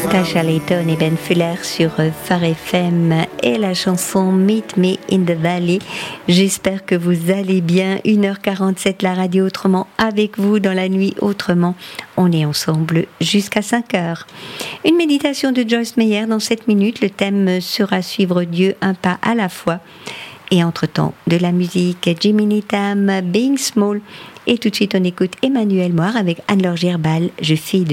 Tasha Layton et Ben Fuller sur Phare FM et la chanson Meet Me in the Valley. J'espère que vous allez bien. 1h47, la radio autrement avec vous dans la nuit autrement. On est ensemble jusqu'à 5h. Une méditation de Joyce Meyer dans 7 minutes. Le thème sera suivre Dieu un pas à la fois. Et entre-temps, de la musique, Jimmy Needham, Being Small. Et tout de suite, on écoute Emmanuel Moir avec Anne-Laure Girbal, Je fais de